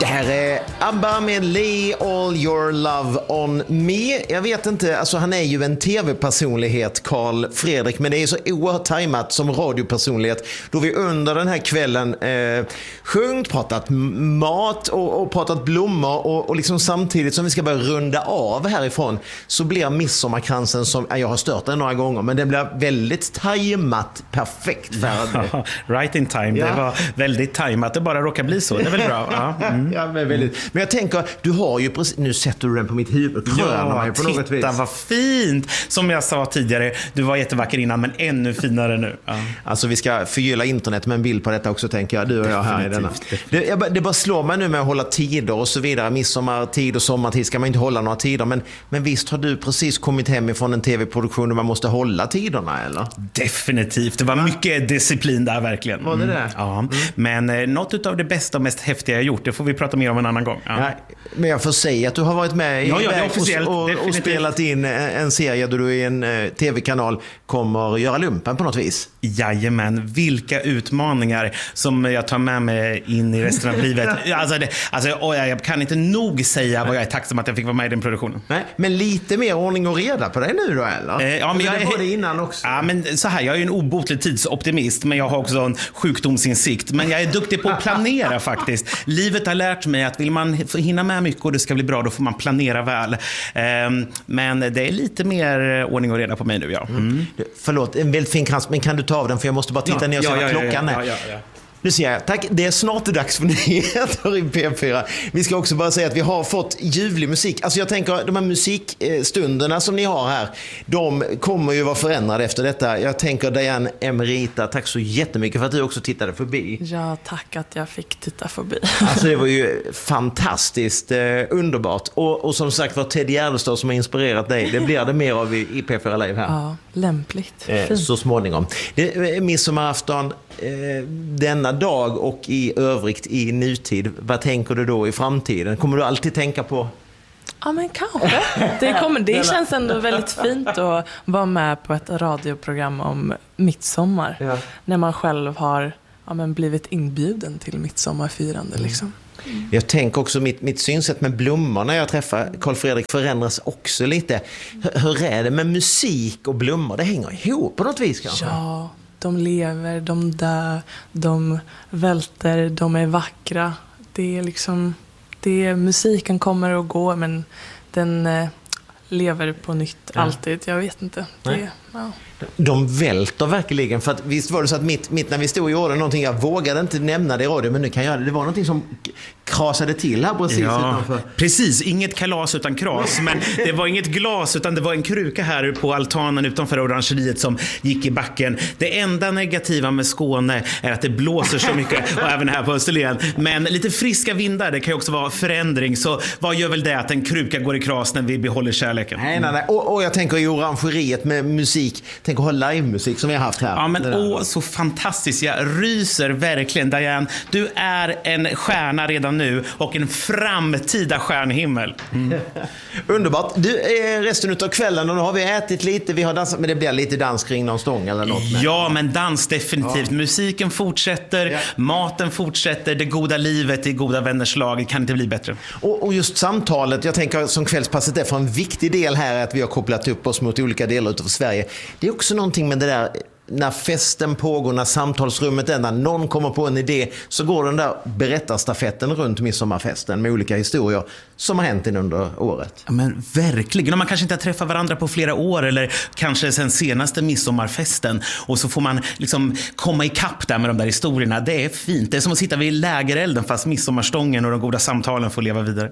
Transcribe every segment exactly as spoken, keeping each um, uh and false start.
Det här är ABBA med Lay All Your Love On Me. Jag vet inte, alltså han är ju en tv-personlighet, Carl Fredrik, men det är så oerhört tajmat som radiopersonlighet. Då vi under den här kvällen eh, sjungit, pratat mat och, och pratat blommor och, och liksom samtidigt som vi ska börja runda av härifrån så blir midsommarkransen som, jag har stört den några gånger, men den blir väldigt tajmat, perfekt färdig. Ja, right in time, ja. Det var väldigt tajmat, det bara råkar bli så, det är väl bra. Ja, mm. Ja, men, väldigt. Men jag tänker, du har ju precis, nu sätter du den på mitt huvud. Ja, på något titta vis. Vad fint. Som jag sa tidigare, du var jättevacker innan, men ännu finare nu. Ja. Alltså vi ska förgylla internet med en bild på detta också, tänker jag, du och jag här i denna. Det, jag, det bara slår mig nu med att hålla tider och så vidare. Midsommartid och sommartid ska man inte hålla några tider, men, men visst har du precis kommit hem ifrån en tv-produktion där man måste hålla tiderna, eller? Definitivt, det var mycket disciplin där verkligen. Var det det? Mm. Ja, mm. Men eh, något av det bästa och mest häftiga jag gjort, det får vi prata mer om en annan gång. Ja. Ja, men jag får säga att du har varit med i ja, ja, och, och, och spelat in en serie där du i en uh, tv-kanal kommer göra lumpen på något vis. Jajamän, vilka utmaningar som jag tar med mig in i resten av livet. Alltså, det, alltså jag kan inte nog säga vad jag är tacksam att jag fick vara med i den produktionen. Nej, men lite mer ordning och reda på dig nu då, eller? Eh, ja, men jag det var det innan också. Ja, men så här, jag är ju en obotlig tidsoptimist, men jag har också en sjukdomsinsikt. Men jag är duktig på att planera faktiskt. Livet har lärt mig att vill man hinna med mycket och det ska bli bra, då får man planera väl. Eh, men det är lite mer ordning och reda på mig nu, ja. Mm. Mm. Förlåt, en väldigt fin krans, men kan du ta av den? För jag måste bara titta ja, ner och se ja, vad ja, klockan ja, är. Ja, ja, ja. Nu ser jag, tack, det är snart dags för nyheter i P fyra. Vi ska också bara säga att vi har fått ljuvlig musik. Alltså jag tänker, de här musikstunderna som ni har här, de kommer ju vara förändrade efter detta. Jag tänker Diane Emerita, tack så jättemycket för att du också tittade förbi. Ja, tack att jag fick titta förbi. Alltså det var ju fantastiskt eh, underbart. Och, och som sagt var Ted Gärdestad som har inspirerat dig. Det blir det mer av i, i P fyra Live här. Ja, lämpligt. Eh, så småningom. Det är midsommarafton eh, denna dag och i övrigt i nutid. Vad tänker du då i framtiden? Kommer du alltid tänka på? Ja, men kanske. Det, kommer, det känns ändå väldigt fint att vara med på ett radioprogram om midsommar. Ja. När man själv har ja, men blivit inbjuden till midsommarfirande. Mm. Liksom. Mm. Jag tänker också mitt, mitt synsätt med blommor när jag träffar Carl Fredrik förändras också lite. Hur, hur är det med musik och blommor? Det hänger ihop på något vis kanske? Ja. De lever, de dör, de välter, de är vackra. Det är liksom, det är, musiken kommer och går, men den eh, lever på nytt ja. alltid. Jag vet inte. Det, ja. De välter verkligen, för att visst var det så att mitt, mitt när vi stod och gjorde någonting, jag vågade inte nämna det i radio, men nu kan jag göra det. Det var någonting som krasade till här precis ja, utanför. Precis, inget kalas utan kras, men det var inget glas utan det var en kruka här på altanen utanför orangeriet som gick i backen. Det enda negativa med Skåne är att det blåser så mycket och även här på Österlen, men lite friska vindar, det kan ju också vara förändring, så vad gör väl det att en kruka går i kras när vi behåller kärleken? Nej, nej, nej. Och, och jag tänker i orangeriet med musik, tänk att ha livemusik som vi har haft här. Ja, men åh, så fantastiskt. Jag ryser verkligen, Diane. Du är en stjärna redan nu och en framtida stjärnhimmel. Mm. Underbart. Du, resten av kvällen, och nu har vi ätit lite, vi har dansat, men det blir lite dans kring någon stång eller något. Med. Ja, men dans definitivt. Ja. Musiken fortsätter, ja. Maten fortsätter, det goda livet i goda vänners lag kan inte bli bättre. Och, och just samtalet, jag tänker som kvällspasset är för en viktig del här är att vi har kopplat upp oss mot olika delar utav Sverige. Det är också någonting med det där när festen pågår, när samtalsrummet är, när någon kommer på en idé, så går den där berättarstafetten runt midsommarfesten med olika historier som har hänt in under året. Ja, men verkligen. Och man kanske inte har träffat varandra på flera år eller kanske sen senaste midsommarfesten, och så får man liksom komma i kapp där med de där historierna. Det är fint. Det är som att sitta vid lägerelden fast midsommarstången och de goda samtalen får leva vidare.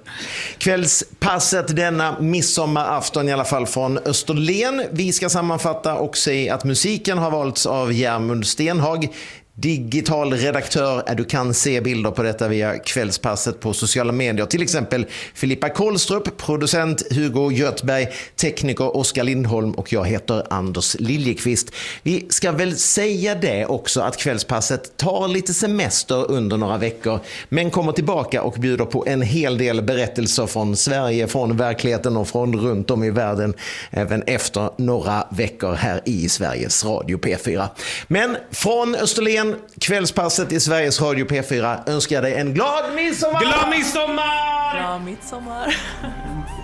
Kvällspasset denna midsommarafton i alla fall från Österlen. Vi ska sammanfatta och säga att musiken har valts av Järmund Stenhag. Digital redaktör, du kan se bilder på detta via kvällspasset på sociala medier. Till exempel Filippa Kohlstrup, producent Hugo Göthberg, tekniker Oskar Lindholm och jag heter Anders Liljekvist. Vi ska väl säga det också att kvällspasset tar lite semester under några veckor, men kommer tillbaka och bjuder på en hel del berättelser från Sverige, från verkligheten och från runt om i världen även efter några veckor här i Sveriges Radio P fyra. Men från Österlen Österlen, kvällspasset i Sveriges Radio P fyra önskar dig en glad midsommar! Glad midsommar! Bra midsommar!